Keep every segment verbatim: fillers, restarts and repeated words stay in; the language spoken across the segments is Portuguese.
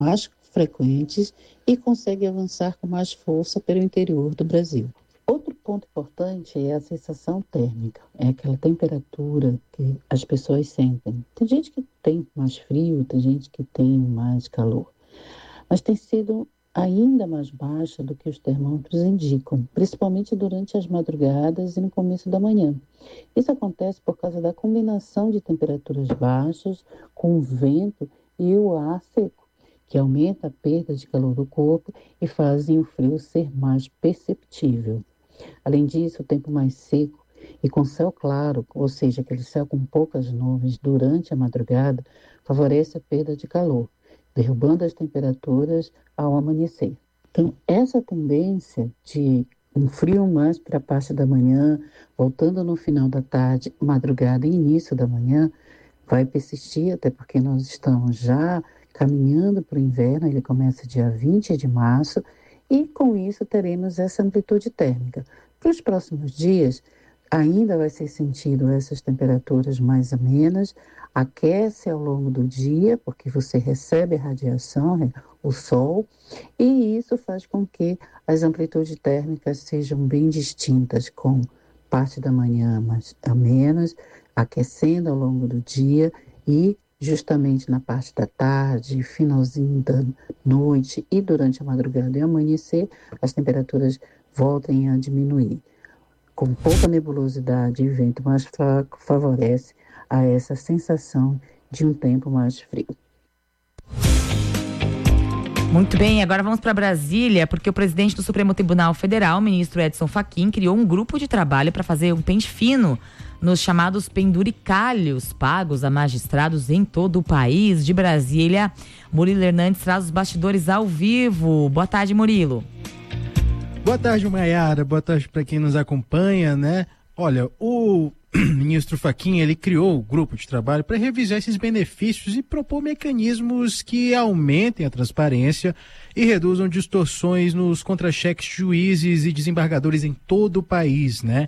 mais frequentes e consegue avançar com mais força pelo interior do Brasil. Outro ponto importante é a sensação térmica, é aquela temperatura que as pessoas sentem. Tem gente que tem mais frio, tem gente que tem mais calor, mas tem sido ainda mais baixa do que os termômetros indicam, principalmente durante as madrugadas e no começo da manhã. Isso acontece por causa da combinação de temperaturas baixas com o vento e o ar seco, que aumenta a perda de calor do corpo e fazem o frio ser mais perceptível. Além disso, o tempo mais seco e com céu claro, ou seja, aquele céu com poucas nuvens durante a madrugada, favorece a perda de calor, derrubando as temperaturas ao amanhecer. Então, essa tendência de um frio mais para a parte da manhã, voltando no final da tarde, madrugada e início da manhã, vai persistir, até porque nós estamos já caminhando para o inverno, ele começa dia vinte de março, e com isso teremos essa amplitude térmica. Para os próximos dias, ainda vai ser sentido essas temperaturas mais amenas, aquece ao longo do dia, porque você recebe a radiação, o sol, e isso faz com que as amplitudes térmicas sejam bem distintas, com parte da manhã mais amenas, aquecendo ao longo do dia e justamente na parte da tarde, finalzinho da noite e durante a madrugada e amanhecer, as temperaturas voltem a diminuir. Com pouca nebulosidade e vento mais fraco, favorece a essa sensação de um tempo mais frio. Muito bem, agora vamos para Brasília, porque o presidente do Supremo Tribunal Federal, o ministro Edson Fachin, criou um grupo de trabalho para fazer um pente fino nos chamados penduricalhos pagos a magistrados em todo o país. De Brasília, Murilo Hernandes traz os bastidores ao vivo. Boa tarde, Murilo. Boa tarde, Maiara. Boa tarde para quem nos acompanha, né? Olha, o ministro Fachin, ele criou o grupo de trabalho para revisar esses benefícios e propor mecanismos que aumentem a transparência e reduzam distorções nos contra-cheques de juízes e desembargadores em todo o país, né?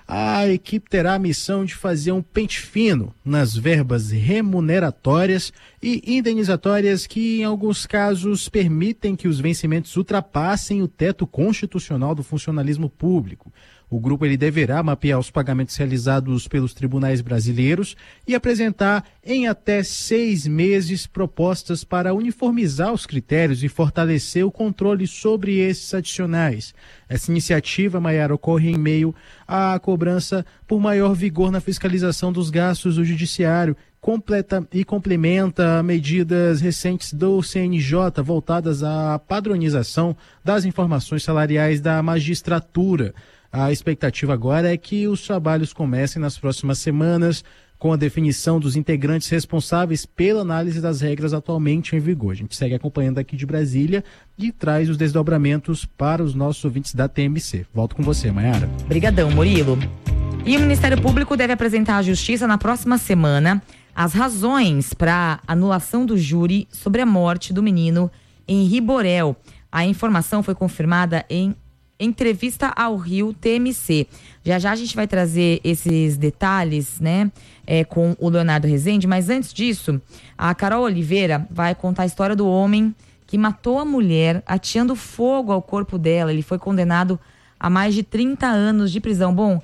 A equipe terá a missão de fazer um pente fino nas verbas remuneratórias e indenizatórias que, em alguns casos, permitem que os vencimentos ultrapassem o teto constitucional do funcionalismo público. O grupo ele deverá mapear os pagamentos realizados pelos tribunais brasileiros e apresentar em até seis meses propostas para uniformizar os critérios e fortalecer o controle sobre esses adicionais. Essa iniciativa, Maiara, ocorre em meio à cobrança por maior vigor na fiscalização dos gastos do judiciário, completa e complementa medidas recentes do C N J voltadas à padronização das informações salariais da magistratura. A expectativa agora é que os trabalhos comecem nas próximas semanas, com a definição dos integrantes responsáveis pela análise das regras atualmente em vigor. A gente segue acompanhando aqui de Brasília e traz os desdobramentos para os nossos ouvintes da T M C. Volto com você, Maiara. Obrigadão, Murilo. E o Ministério Público deve apresentar à Justiça na próxima semana as razões para anulação do júri sobre a morte do menino Henri Borel. A informação foi confirmada em entrevista ao Rio T M C. Já já a gente vai trazer esses detalhes, né, é, com o Leonardo Rezende, mas antes disso, a Carol Oliveira vai contar a história do homem que matou a mulher ateando fogo ao corpo dela. Ele foi condenado a mais de trinta anos de prisão. Bom,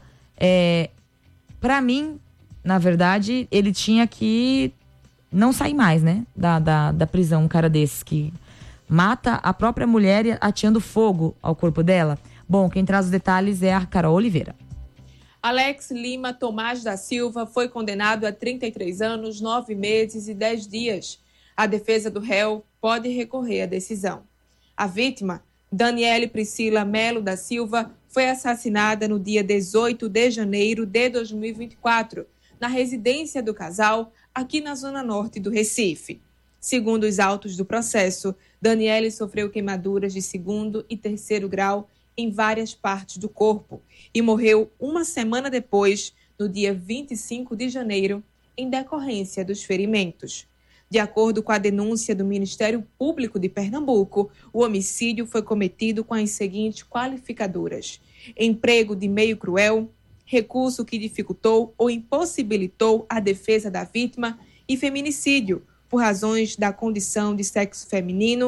é, para mim, na verdade, ele tinha que não sair mais, né, da, da, da prisão, um cara desses que mata a própria mulher ateando fogo ao corpo dela. Bom, quem traz os detalhes é a Carol Oliveira. Alex Lima Tomás da Silva foi condenado a trinta e três anos, nove meses e dez dias. A defesa do réu pode recorrer à decisão. A vítima, Daniele Priscila Melo da Silva, foi assassinada no dia dezoito de janeiro de dois mil e vinte e quatro, na residência do casal, aqui na zona norte do Recife. Segundo os autos do processo, Daniele sofreu queimaduras de segundo e terceiro grau em várias partes do corpo e morreu uma semana depois, no dia vinte e cinco de janeiro, em decorrência dos ferimentos. De acordo com a denúncia do Ministério Público de Pernambuco, o homicídio foi cometido com as seguintes qualificadoras: emprego de meio cruel, recurso que dificultou ou impossibilitou a defesa da vítima e feminicídio, por razões da condição de sexo feminino